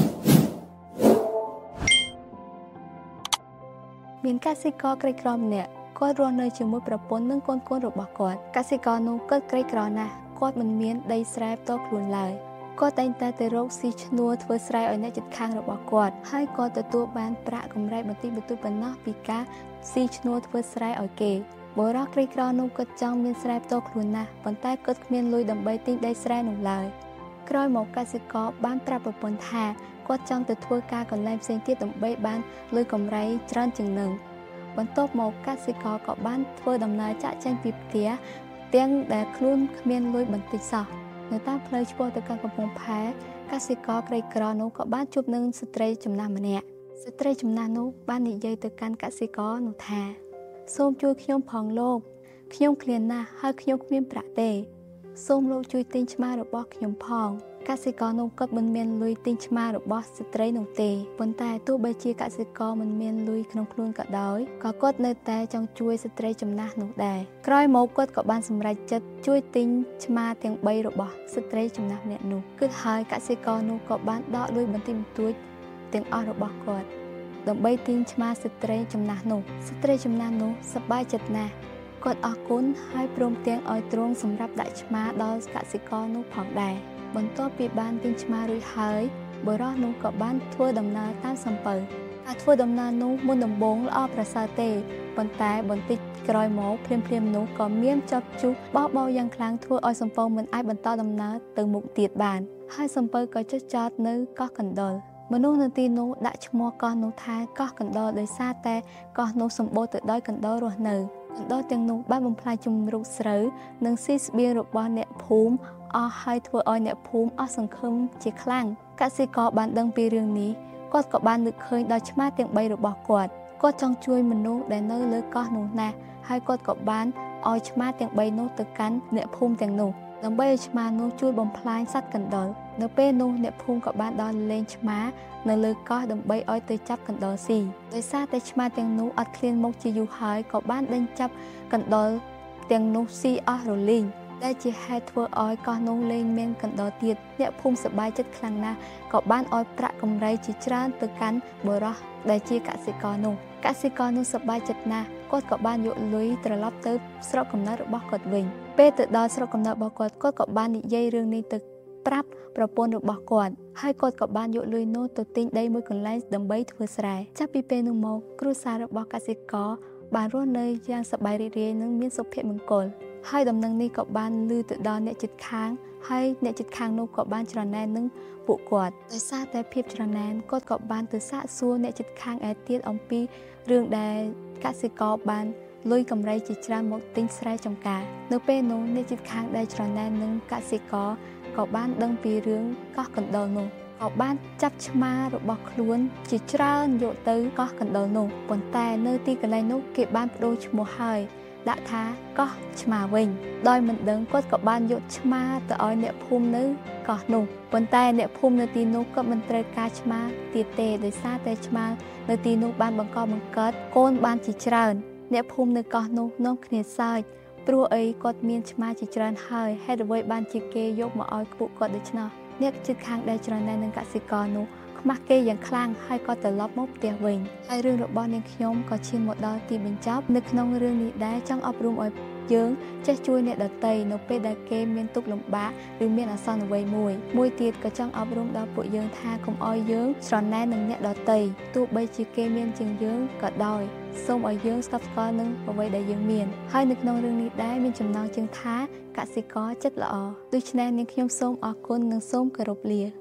មានកសិករក្រីក្រម្នាក់គាត់រស់នៅជាមួយប្រពន្ធនិងកូនៗរបស់គាត់កសិករនោះគាត់ក្រីក្រណាស់គាត់មិនមានដីស្រែផ្ទាល់ខ្លួនឡើយគាត់តែងតែទៅរកស៊ីឈ្នួលធ្វើស្រែឲ្យអ្នកជិតខាងរបស់គាត់ហើយគាត់ទទួលបានប្រាក់កម្រៃបន្តិចបន្តួចប៉ុណ្ណោះពីការស៊ីឈ្នួលធ្វើស្រែឲ្យគេបុរសក្រីក្រនោះគាត់ចង់មានស្រែផ្ទាល់ខ្លួនណាស់ប៉ុន្តែគាត់គ្មានលុយដើម្បីទិញដីស្រែនោះឡើយក្រោយមកកសិករបានប្រាប់ប្រពន្ធថាគាត់ចង់ទៅធ្វើការកន្លែងផ្សេងទៀតដើម្បីបានលុយកម្រៃច្រើនជាងនឹងបន្ទាប់មកកសិករក៏បានធ្វើដំណើរចាក់ចែងពីផ្ទះទាំងដែលខ្លួនគ្មានលុយបន្តិចសោះនៅតាមផ្លូវឆ្ពោះទៅកាន់កំពង់ផែកសិករក្រីក្រនោះក៏បានជួបនឹងស្ត្រីចំណាស់ម្នាក់ស្ត្រីចំណាស់នោះបាននិយាយទៅកាន់កសិករនោះថាសូមជួយខ្ញុំផងលោកខ្ញុំឃ្លានណាស់ហើយខ្ញុំគ្មានប្រាក់ទេសូមលោកជួយទិញឆ្មារបស់ខ្ញុំផងកសិករនោះក៏មិនមានលុយទិញឆ្មារបស់ស្ត្រីនោះទេប៉ុន្តែទោះបីជាកសិករមិនមានលុយក្នុងខ្លួនក៏ដោយក៏គាត់នៅតែចង់ជួយស្ត្រីចំណាស់នោះដែរក្រោយមកគាត់ក៏បានសម្រេចចិត្តជួយទិញឆ្មាទាំង3របស់ស្ត្រីចំណាស់ម្នាក់នោះគិតហើយកសិករនោះក៏បានដកលុយបន្តិចបន្តួចទាំងអស់របស់គាត់ដើម្បីទិញឆ្មាស្ត្រីចំណាស់នោះស្ត្រីចំណាស់នោះសប្បាយចិត្តណាស់គាត់អរគុណហើយព្រមទាំងឲ្យទ្រង់សម្រាប់ដាក់ឆ្មាដល់កសិករនោះផងដែរបន្ទាប់ពីបានទិញឆ្មារួចហើយបុរសនោះក៏បានធ្វើដំណើរតាមសំពៅការធ្វើដំណើរនោះមុនដំបូងល្អប្រសើរទេប៉ុន្តែបន្តិចក្រោយមកភ្លាមនោះក៏មានចប់ជុះបោកបោយ៉ាងខ្លាំងធ្វើឲ្យសំពៅមិនអាចបន្តដំណើរទៅមុខទៀតបានហើយសំពៅក៏ចុះចតនៅកោះកណ្ដុរមនុស្សនៅទីនោះដាក់ឈ្មោះកោះនោះថាកោះកណ្ដុរដោយសារតែកោះនោះសម្បូរទៅដោយកណ្ដុររស់នៅកណ្ដុរទាំងនោះបានបំផ្លាញជំរុកស្រូវនិងស៊ីស្បៀងរបស់អ្នកភូមិអស់ហើយធ្វើឲ្យអ្នកភូមិអស់សង្ឃឹមជាខ្លាំងកសិករបានដឹងពីរឿងនេះគាត់ក៏បាននឹកឃើញដល់ឆ្មាទាំង3របស់គាត់ចង់ជួយមនុស្សដែលនៅលើកោះនោះណាស់ហើយគាត់ក៏បានឲ្យឆ្មាទាំង3នោះទៅកាន់អ្នកភូមិទាំងនោះដើម្បីឲ្យឆ្មានោះជួយបំផ្លាញសត្វកណ្ដុរនៅពេលនោះអ្នកភូមិក៏បានដល់លេងឆ្មានៅលើកោះដើម្បីឲ្យទៅចាប់កណ្ដុរស៊ីដោយសារតែឆ្មាទាំងនោះអត់ឃ្លានមុខជាយូរហើយក៏បានដេញចាប់កណ្ដុរទាំងនោះស៊ីអស់រលីងដែលជាហេតុធ្វើឲ្យកោះនោះលែងមានកណ្ដុរទៀតអ្នកភូមិសប្បាយចិត្តខ្លាំងណាស់ក៏បានឲ្យប្រាក់កម្រៃជាច្រើនទៅកាន់បុរសដែលជាកសិករនោះសប្បាយចិត្តណាស់គាត់ក៏បានយកលុយត្រឡប់ទៅស្រុកកំណើតរបស់គាត់វិញពេលទៅដល់ស្រុកកំណើតរបស់គាត់ក៏បាននិយាយរឿងនេះទៅប្រាប់ប្រពន្ធរបស់គាត់ហើយគាត់ក៏បានយកលុយនោះទៅទិញដីមួយកន្លែងដើម្បីធ្វើស្រែចាប់ពីពេលនោះមកគ្រួសាររបស់កសិករបានរស់នៅយ៉ាងសប្បាយរីករាយនិងមានសុភមង្គលហើយដំណឹងនេះក៏បានឮទៅដល់អ្នកជិតខាងហើយអ្នកជិតខាងនោះក៏បានច្រណែននឹងពួកគាត់ដោយសារតែភាពច្រណែនគាត់ក៏បានទៅសាកសួរអ្នកជិតខាងឯទៀតអំពីរឿងដែលកសិករបានលុយកម្រៃជាច្រើនមកទិញស្រែចម្ការនៅពេលនោះអ្នកជិតខាងដែលច្រណែននឹងកសិករក៏បានដឹងពីរឿងកោះកណ្ដុរនោះក៏បានចាប់ឆ្មារបស់ខ្លួនជាច្រើនយកទៅកោះកណ្ដុរនោះប៉ុន្តែនៅទីកន្លែងនោះគេបានបដូរឈ្មោះហើយដាក់ថាកោះឆ្មាវិញដោយមិនដឹងគាត់ក៏បានយកឆ្មាទៅឲ្យអ្នកភូមិនៅកោះនោះប៉ុន្តែអ្នកភូមិនៅទីនោះក៏មិនត្រូវការឆ្មាទៀតទេដោយសារតែឆ្មានៅទីនោះបានបង្កើតកូនបានជាច្រើនអ្នកភូមិនៅកោះនោះនាំគ្នាសើចព្រោះអីគាត់មានឆ្មាជាច្រើនហើយហេតុអ្វីបានជាគេយកមកឲ្យពួកគាត់ដូច្នោះអ្នកជិតខាងដែលច្រណែននឹងកសិករនោះខ្មាស់គេយ៉ាងខ្លាំងហើយក៏ត្រឡប់មកផ្ទះវិញហើយរឿងរបស់នាងខ្ញុំក៏ឈានមកដល់ទីបញ្ចប់នៅក្នុងរឿងនេះដែរចង់អប់រំឲ្យយើងចេះជួយអ្នកដទៃនៅពេលដែលគេមានទុក្ខលំបាកឬមានអាសន្នអ្វីមួយទៀតក៏ចង់អប់រំដល់ពួកយើងថាកុំឲ្យយើងច្រណែននឹងអ្នកដទៃទោះបីជាគេមានជាងយើងក៏ដោយសូមឲ្យយើងស្កប់ស្កល់នឹងអ្វីដែលយើងមានហើយនៅក្នុងរឿងនេះដែរមានចំណងជើងថាកសិករចិត្តល្អដូច្នេះនាងខ្ញុំសូមអរគុណនិងសូមគោរពលា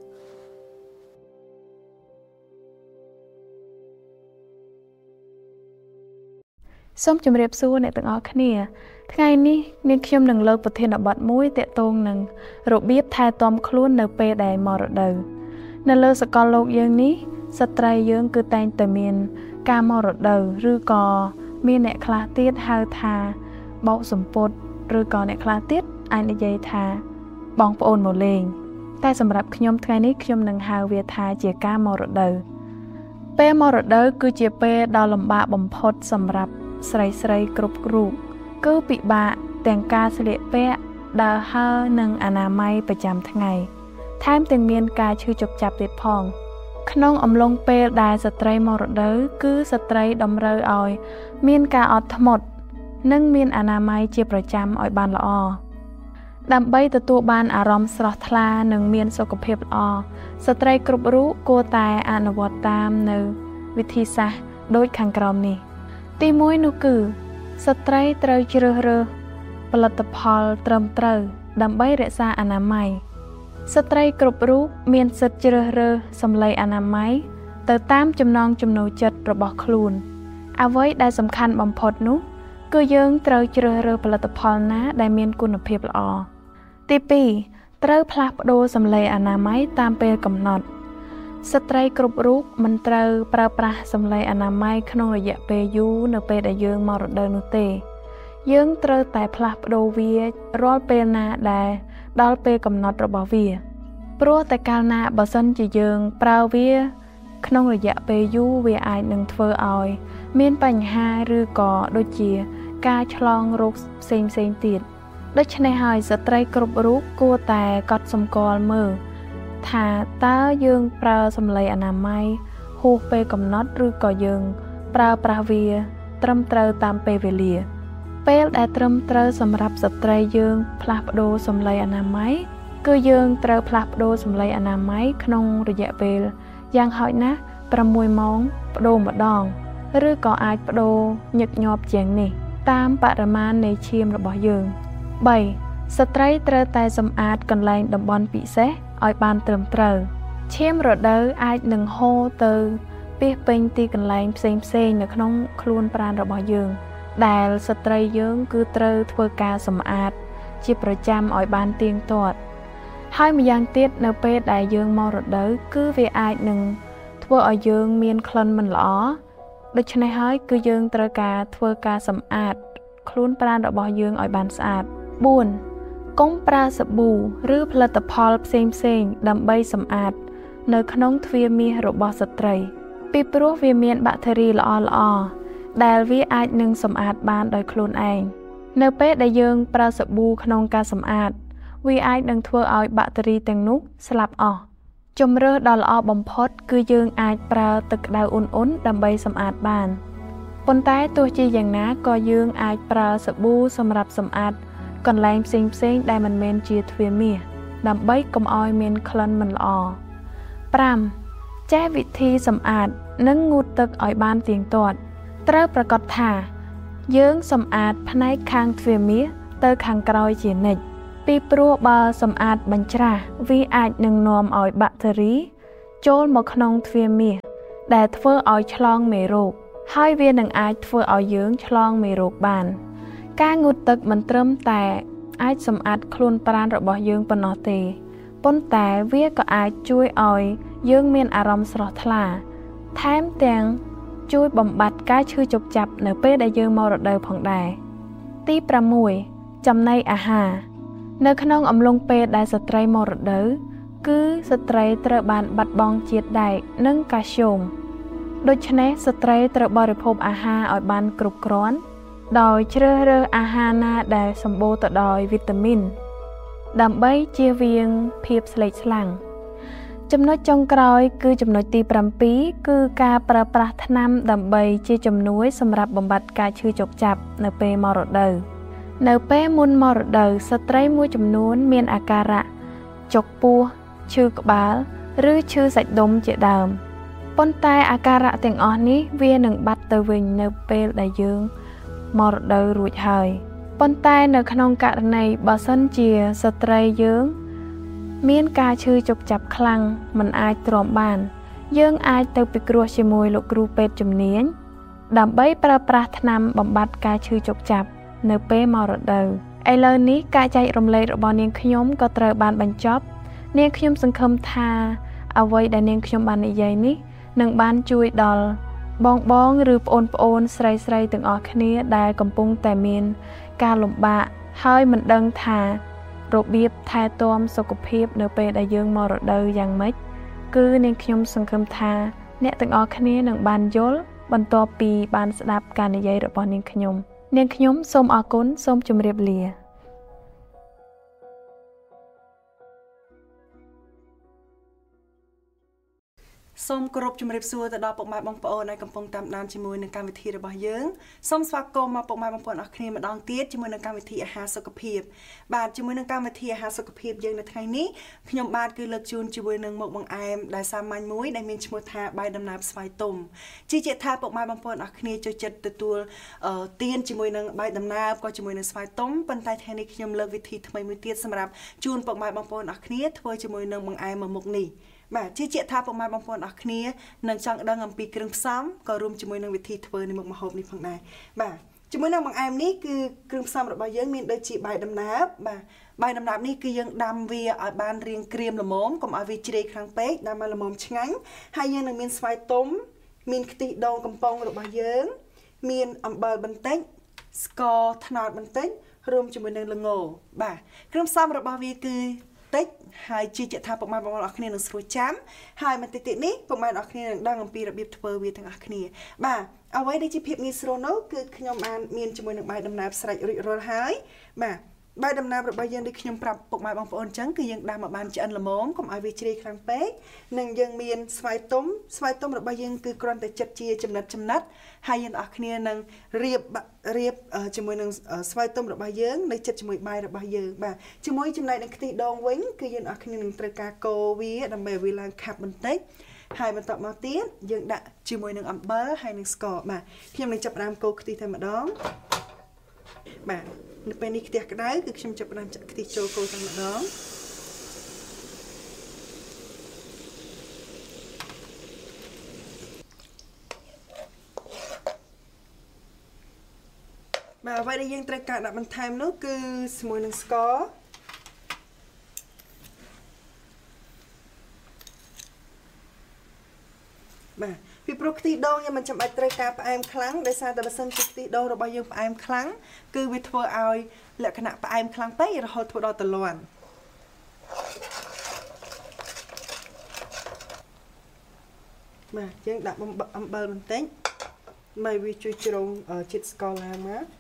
សូមជម្រាបសួរអ្នកទាំងអស់គ្នាថ្ងៃនេះនាងខ្ញុំនឹងលើកប្រធានបទមួយទាក់ទងនឹងរបៀបថែទាំខ្លួននៅពេលដែលមករដូវនៅលើសកលលោកយើងនេះស្ត្រីយើងគឺតែងតែមានការមករដូវឬក៏មានអ្នកខ្លះទៀតហៅថាបោកសម្ពុតឬក៏អ្នកខ្លះទៀតអាចនិយាយថាបងប្អូនមកលេងតែសម្រាប់ខ្ញុំថ្ងៃនេះខ្ញុំនឹងហៅវាថាជាការមករដូវពេលមរដូវគឺជាពេលដ៏លំបាកបំផុតសម្រាប់ស្រីគ្រប់រូបគឺពិបាកទាំងការស្លៀកពាក់ដើរហើរនិងអនាម័យប្រចាំថ្ងៃថែមទាំងមានការឈឺចុកចាប់ទៀតផងក្នុងអំឡុងពេលដែលស្ត្រីមរដូវគឺស្ត្រីតម្រូវឲ្យមានការអត់ធ្មត់និងមានអនាម័យជាប្រចាំឲ្យបានល្អដើម្បីទទួលបានអារម្មណ៍ស្រស់ថ្លានិងមានសុខភាពល្អស្ត្រីគ្រប់រូបគួរតែអនុវត្តតាមនៅវិធីសាស្ត្រដូចខាងក្រោមនេះទី1នោះគឺស្ត្រីត្រូវជ្រើសរើសផលិតផលត្រឹមត្រូវដើម្បីរក្សាអនាម័យស្ត្រីគ្រប់រូបមានសិទ្ធិជ្រើសរើសសម្លៀកអនាម័យទៅតាមចំណង់ចំណូលចិត្តរបស់ខ្លួនអ្វីដែលសំខាន់បំផុតនោះគឺយើងត្រូវជ្រើសរើសផលិតផលណាដែលមានគុណភាពល្អទី2ត្រូវផ្លាស់ប្ដូរសម្លៀកអនាម័យតាមពេលកំណត់ស្ត្រីគ្រប់រូបមិនត្រូវប្រើប្រាស់សម្លៀកអនាម័យក្នុងរយៈពេលយូរនៅពេលដែលយើងមករដូវនោះទេយើងត្រូវតែផ្លាស់ប្ដូរវារាល់ពេលណាដែលដល់ពេលកំណត់របស់វាព្រោះតែកាលណាបើសិនជាយើងប្រើវាក្នុងរយៈពេលយូរវាអាចនឹងធ្វើឲ្យមានបញ្ហាឬក៏ដូចជាការឆ្លងរោគផ្សេងទៀតដូច្នេះហើយស្ត្រីគ្រប់រូបគួរតែកត់សម្គាល់មើលថាតើយើងប្រើសម្លៀកអនាម័យហួសពេលកំណត់ឬក៏យើងប្រើប្រាស់វាត្រឹមត្រូវតាមពេលវេលាពេលដែលត្រឹមត្រូវសម្រាប់ស្ត្រីយើងផ្លាស់ប្ដូរសម្លៀកអនាម័យគឺយើងត្រូវផ្លាស់ប្ដូរសម្លៀកអនាម័យក្នុងរយៈពេលយ៉ាងហោចណាស់6ម៉ោងប្ដូរម្ដងឬក៏អាចប្ដូរញឹកញាប់ជាងនេះតាមបរិមាណនៃឈាមរបស់យើង3ស្ត្រីត្រូវតែសម្អាតកន្លែងតំបន់ពិសេសឲ្យបានត្រឹមត្រូវឈាមរដូវអាចនឹងហូរទៅពាសពេញទីកន្លែងផ្សេងនៅក្នុងខ្លួនប្រាណរបស់យើងដែលស្ត្រីយើងគឺត្រូវធ្វើការសម្អាតជាប្រចាំឲ្យបានទៀងទាត់ហើយម្យ៉ាងទៀតនៅពេលដែលយើងមករដូវគឺវាអាចនឹងធ្វើឲ្យយើងមានក្លិនមិនល្អដូច្នេះហើយគឺយើងត្រូវការធ្វើការសម្អាតខ្លួនប្រាណរបស់យើងឲ្យបានស្អាត4កុំប្រើសាប៊ូឬផលិតផលផ្សេងដើម្បីសម្អាតនៅក្នុងទ្វារមាសរបស់ស្ត្រីពីព្រោះវាមានបាក់តេរីល្អដែលវាអាចនឹងសម្អាតបានដោយខ្លួនឯងនៅពេលដែលយើងប្រើសាប៊ូក្នុងការសម្អាតវាអាចនឹងធ្វើឲ្យបាក់តេរីទាំងនោះស្លាប់អស់ជម្រើសដ៏ល្អបំផុតគឺយើងអាចប្រើទឹកក្តៅអ៊ុនដើម្បីសម្អាតបានប៉ុន្តែទោះជាយ៉ាងណាក៏យើងអាចប្រើសាប៊ូសម្រាប់សម្អាតកន្លែងផ្សេងដែលមិនមែនជាទ្វារមាសដើម្បីកុំឲ្យមានក្លិនមិនល្អ5ចេះវិធីសម្អាតនិងងូតទឹកឲ្យបានទៀងទាត់ត្រូវប្រាកដថាយើងសម្អាតផ្នែកខាងទ្វារមាសទៅខាងក្រោយជានិច្ចពីព្រោះបើសម្អាតបញ្ច្រាស់វាអាចនឹងនាំឲ្យបាក់តេរីចូលមកក្នុងទ្វារមាសដែលធ្វើឲ្យឆ្លងមេរោគហើយវានឹងអាចធ្វើឲ្យយើងឆ្លងមេរោគបានការងូតទឹកមិនត្រឹមតែអាចសម្អាតខ្លួនប្រាណរបស់យើងប៉ុណ្ណោះទេប៉ុន្តែវាក៏អាចជួយឲ្យយើងមានអារម្មណ៍ស្រស់ថ្លាថែមទាំងជួយបំបត្តិការឈឺជប់ចាប់នៅពេលដែលយើងមករដូវផងដែរទី6ចំណីអាហារនៅក្នុងអំឡុងពេលដែលស្ត្រីមករដូវគឺស្ត្រីត្រូវបានបាត់បង់ជាតិដែកនិងកាល់ស្យូមដូច្នេះស្ត្រីត្រូវបរិភោគអាហារឲ្យបានគ្រប់គ្រាន់ដោយជ្រើសរើសអាហារណាដែលសម្បូរទៅដោយវីតាមីនដើម្បីជៀសវាងភាពស្លេកស្លាំងចំណុចចុងក្រោយគឺចំណុចទី7គឺការប្រើប្រាស់ថ្នាំដើម្បីជាជំនួយសម្រាប់បំបត្តិការឈឺចុកចាប់នៅពេលមករដូវនៅពេលមុនមករដូវស្ត្រីមួយចំនួនមានអាការៈចុកពោះឈឺក្បាលឬឈឺសាច់ដុំជាដើមប៉ុន្តែអាការៈទាំងអស់នេះវានឹងបាត់ទៅវិញនៅពេលដែលយើងមករដូវរួចហើយប៉ុន្តែនៅក្នុងករណីបើសិនជាស្ត្រីយើងមានការឈឺចុកចាប់ខ្លាំងមិនអាចទ្រាំបានយើងអាចទៅពិគ្រោះជាមួយលោកគ្រូពេទ្យជំនាញដើម្បីប្រើប្រាស់ថ្នាំបំបត្តិការឈឺចុកចាប់នៅពេលមករដូវឥឡូវនេះការចែករំលែករបស់នាងខ្ញុំក៏ត្រូវបានបញ្ចប់នាងខ្ញុំសង្ឃឹមថាអ្វីដែលនាងខ្ញុំបាននិយាយនេះនឹងបានជួយដល់បងឬប្អូនស្រីទាំងអស់គ្នាដែលកំពុងតែមានការលំបាកហើយមិនដឹងថារបៀបថែទាំសុខភាពនៅពេលដែលយើងមករដូវយ៉ាងម៉េចគឺនាងខ្ញុំសង្ឃឹមថាអ្នកទាំងអស់គ្នានឹងបានយល់បន្ទាប់ពីបានស្ដាប់ការនិយាយរបស់នាងខ្ញុំសូមអរគុណសូមជម្រាបលាសូមគោរពជំរាបសួរទៅដល់ពុកម៉ែបងប្អូនដែលកំពុងតាមដានជាមួយនឹងកម្មវិធីរបស់យើងសូមស្វាគមន៍មកពុកម៉ែបងប្អូនអរគ្នាម្ដងទៀតជាមួយនឹងកម្មវិធីអាហារសុខភាពបាទជាមួយនឹងកម្មវិធីអាហារសុខភាពយើងនៅថ្ងៃនេះខ្ញុំបាទគឺលើកជូនជាមួយនឹងមុខបង្អែមដែលសាមញ្ញមួយដែលមានឈ្មោះថាបាយដំណើបស្វាយទុំជាថាពុកម៉ែបងប្អូនអរគ្នាចូលចិត្តទទួលទានជាមួយនឹងបាយដំណើបក៏ជាមួយនឹងស្វាយទុំប៉ុន្តែថ្ងៃនេះខ្ញុំលើកវិធីថ្មីមួយទៀតសម្រាប់ជូនពុកម៉ែបងប្អូនអរគ្នាធ្វើជាមួយនឹងបង្អែមមួយមុខនេះបាទជាថាពុកម៉ែបងប្អូនអរគ្នានឹងចង់ដឹងអំពីគ្រឿងផ្សំក៏រួមជាមួយនឹងវិធីធ្វើនៃមុខម្ហូបនេះផងដែរបាទជាមួយនឹងបង្អែមនេះគឺគ្រឿងផ្សំរបស់យើងមានដូចជាបាយដំណើបបាទបាយដំណើបនេះគឺយើងដាំវាឲ្យបានរាងក្រៀមល្មមកុំឲ្យវាជ្រេខ្លាំងពេកដាំឲ្យល្មមឆ្ងាញ់ហើយយើងនឹងមានស្វាយទុំមានខ្ទិះដូងកំប៉ុងរបស់យើងមានអំបិលបន្តិចស្ករត្នោតបន្តិចរួមជាមួយនឹងល្ងបាទគ្រឿងផ្សំរបស់វាគឺតិចហើយជាថាពុកម៉ែបងប្អូនអរគ្នានឹងស្រួលចាំហើយបន្តិចទៀតនេះពុកម៉ែអរគ្នានឹងដឹងអំពីរបៀបធ្វើវាទាំងអស់គ្នាបាទអ្វីដែលជាភាពងាយស្រួលនោះគឺខ្ញុំបានមានជាមួយនឹងបាយដំណើបស្រេចរួចរាល់ហើយបាទបាយដំណើបរបស់យើងដូចខ្ញុំប្រាប់ពុកម៉ែបងប្អូនអញ្ចឹងគឺយើងដាំឲ្យបានឆ្អិនល្មមកុំឲ្យវាជ្រេខ្លាំងពេកនិងយើងមានស្វាយទុំរបស់យើងគឺគ្រាន់តែចិតជាចំណិតហើយយើងទាំងអស់គ្នានឹងរៀបជាមួយនឹងស្វាយទុំរបស់យើងនៅចិតជាមួយបាយរបស់យើងបាទជាមួយចំណែកនឹងខ្ទិះដូងវិញគឺយើងទាំងអស់គ្នានឹងត្រូវការកូរវាដើម្បីឲ្យវាឡើងខាប់បន្តិចហើយបន្តមកទៀតយើងដាក់ជាមួយនឹងអំបិលហើយនឹងស្ករបាទខ្ញុំនឹងចាប់ផ្ដើមកូរខ្ទិះតែម្ដងបាទនៅពេលនេះខ្ទះក្តៅគឺខ្ញុំចាប់ផ្ដើមចាក់ខ្ទិះចូលកូរតែម្ដងបាទអ្វីដែលយើងត្រូវការដាក់បន្ថែមនោះគឺជាមួយនឹងស្ករបាទពីព្រោះខ្ទិះដូងយើងមិនចាំបាច់ត្រូវការផ្អែមខ្លាំងដោយសារតែបើសិនជាខ្ទិះដូងរបស់យើងផ្អែមខ្លាំងគឺវាធ្វើឲ្យលក្ខណៈផ្អែមខ្លាំងពេករហូតធ្វើដល់ទលាន់បាទយើងដាក់អំបិលបន្តិចដើម្បីវាជួយជ្រងជាតិស្ករឡើងមក